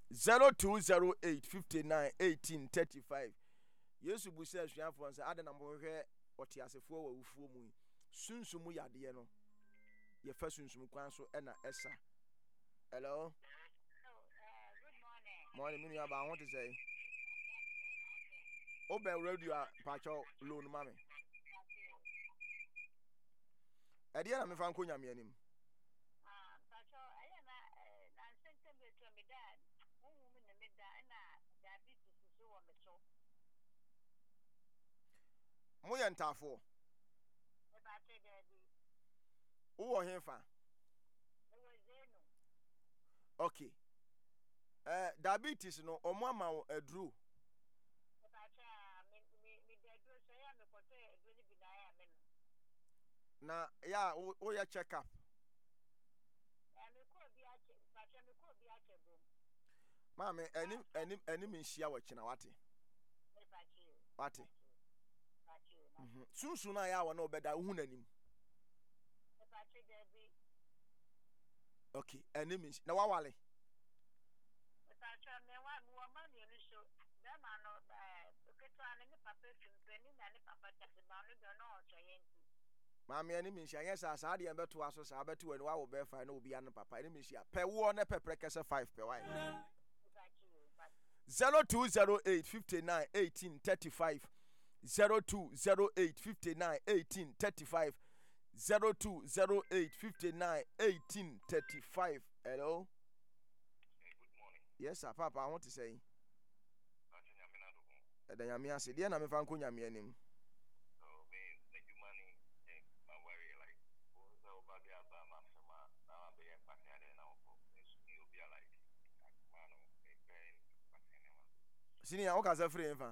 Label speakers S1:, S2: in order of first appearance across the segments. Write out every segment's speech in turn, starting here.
S1: 0208 59 18 35. Yesu busa asuafo nsa ade na mo hwehwe otiasefo wa wufuo mu sunsumu yade no ye fa sunsum kwan so na esa. Hello.
S2: Good morning.
S1: Morning, me aba ho te say. Oben radio pacho loan mame. Ade na me fa nko nyame anim.
S2: Pacho na sente me to me dad. Wo me me da na diabetes so wo me so.
S1: Mo ye ntafo.
S2: E ba te daddy.
S1: Wo hemfa. Okay. Diabetes no omo ama adru. Na ya wo ya check up. Mama enim nhia wa kina wate. Wate. Sunsun na ya wa na obeda hu nanim. Okay, enim na wawale. Mama enim nhia yes asa de embeto aso sa abeto wani wa wo be fa na obi an papa enim nhia pe wo na pe prekese 5 pe why 0208 59 18 35 0208 59 18 35 0208 59 18 35. Hello.
S3: Good morning.
S1: Yes sir, papa, I want to say. Da nyame ase de na me fa nko nyame anim.
S3: So me na jumani my worry like so over there ba ma fema na be yan pate ade na opo so you be like man o be ben pate ne ma.
S1: Sini o ka sa free mfa.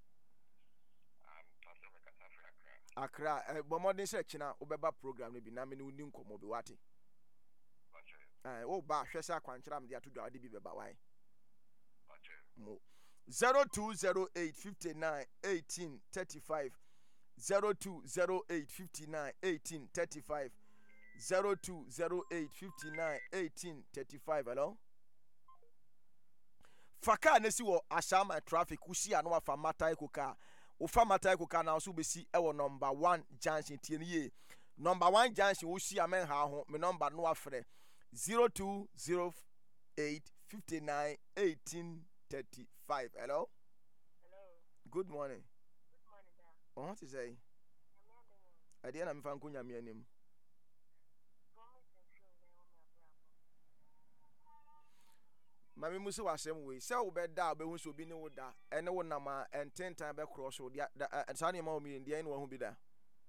S3: Pastor me ka sa free Accra.
S1: Accra, bo modern search na obeba program no bi na me ni nkomo bi wate. O ba hwese akwankyera me de atodwa de bi beba why. Mo 0208 59 18 35 0208 59 18 35 0208 59 18 35. Hello. Faka na si wo ashama traffic usi anu afa matai koka ufa matai koka na so besi e wo number 1 junction tie ye number 1 junction usi amen ha ho me number no afre 0208 59 18 35. Hello.
S2: Hello.
S1: Good morning.
S2: Good morning, da.
S1: What to say? Ade na me fa nko nyame anim. Mami musi wasem we se wo be da be hu so bi ni wo da ene wo na ma ententan be cross wo dia sa ne ma wo mi dia ene wo hu bi da.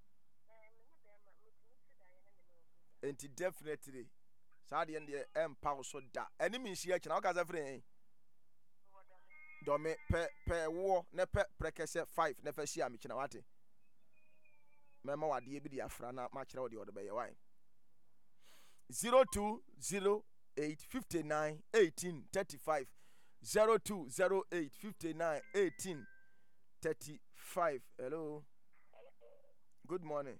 S1: Enti definitely sa de ene empa so da ene mi nsia kina wo ka za free do me pe wo ne pe prekese 5 ne fa sia mi kina wate mema wade bi dia fra na ma kira wo de wo be ye why 0208 59 18 35 0208 59 18 35. Hello. Good morning.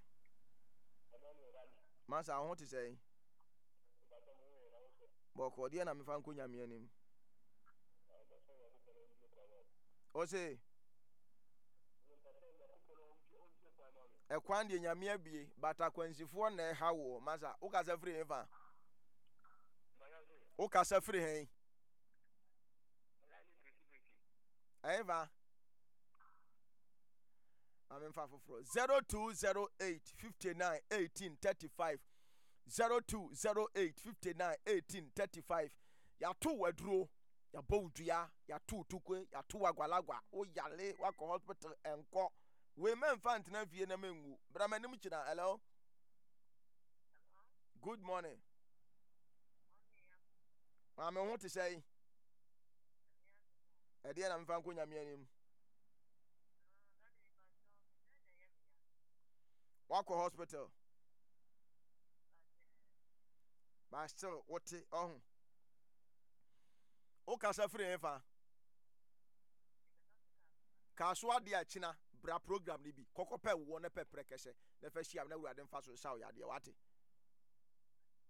S1: Masa I want to say boko dia na me fa nko nyame anim o say ekwan de nyame abie bata kwansifo na ha wo masa o ka sa free eva o ka sa free hen eva I'm fa for 0208 59 18 35 0208 59 18 35. Ya to waduro ya bowdua ya to tukwe ya to agwalagwa o yale wa ko hospital enko we men fa ntena fie na mengu bra manim kina. Hello. Good morning. I'm want to say e dia na mfa nko nyame anim wako hospital but still what oh o kasa free enfa kaso ade a china bra program ni bi kokope wo ne peprekese na fa hia na urade mfa so sha o yade wate